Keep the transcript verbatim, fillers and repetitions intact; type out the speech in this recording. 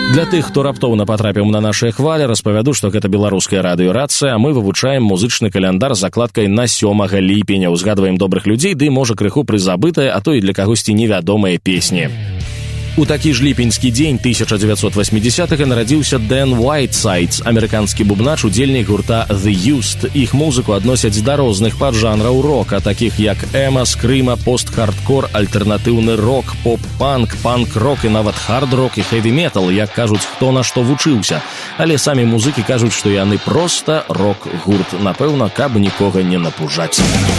Для тых, хто раптоўна патрапіў на нашыя хвалі, распавяду, што гэта беларуская радыёрацыя, а мы вывучаем музычны каляндар з закладкай на сёмага ліпеня, узгадваем добрых людзей, ды, можа, крыху прызабытыя, а то і для кагосьці невядомыя песні. У такі ж ліпеньскі дзень тысяча дзевяцьсот восьмідзесятых нарадзіўся Дэн Уайтсайдс, амерыканскі бубнач, удзельнік гурта The Used. Іх музыку адносяць да розных паджанраў рока, такіх як эма, скрыма, пост-хардкор, альтэрнатыўны рок, поп-панк, панк-рок і нават хард-рок і хэві-метал, як кажуць, хто на што вучыўся. Але самі музыкі кажуць, што яны проста рок-гурт, напэўна, каб нікога не напужаць.